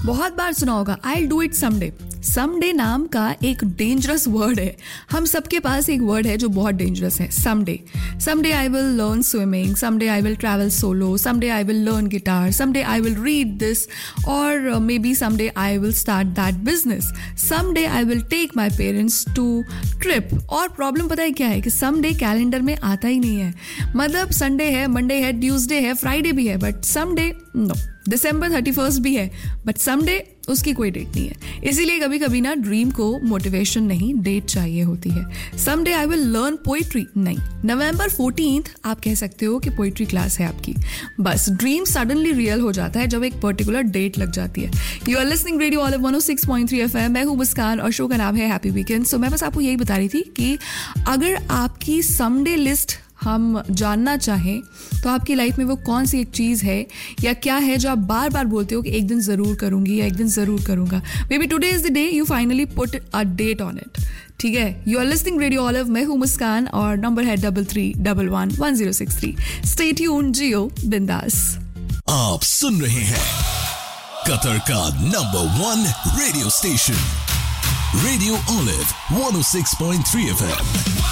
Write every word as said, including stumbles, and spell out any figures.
बहुत बार सुना होगा I do it someday. Someday नाम का एक डेंजरस वर्ड है। हम सबके पास एक वर्ड है जो बहुत डेंजरस है, someday. Someday I will learn swimming, someday I will travel solo, someday I will learn guitar, someday I will read this, और may be someday I will start that business, someday I will take my parents to trip. और problem पता है क्या है कि someday calendar में आता ही नहीं है। मतलब संडे है, मंडे है, ट्यूसडे है, फ्राइडे भी है, but someday no. December thirty first भी है, बट समडे उसकी कोई डेट नहीं है। इसीलिए कभी कभी ना ड्रीम को मोटिवेशन नहीं, डेट चाहिए होती है। Someday I will learn poetry, नहीं, नवंबर फोर्टीन्थ आप कह सकते हो कि पोइट्री क्लास है आपकी। बस ड्रीम सडनली रियल हो जाता है जब एक पर्टिकुलर डेट लग जाती है। You are listening radio olive one O six point three F M. मैं हूँ मुस्कान और शो का नाम है हैप्पी वीकेंड। सो मैं बस आपको यही बता रही थी कि अगर आपकी समडे लिस्ट हम जानना चाहें तो आपकी लाइफ में वो कौन सी एक चीज़ है या क्या है जो आप बार बार बोलते हो कि एक दिन ज़रूर करूंगी या एक दिन ज़रूर करूंगा। May be today is the day you finally put a date on it. ठीक है, you are listening radio olive. मैं हूँ मुस्कान और नंबर है double three double one one zero six three. Stay tune, जियो बिंदास। आप सुन रहे हैं कतर का number one radio station radio olive one ओ six point three F M.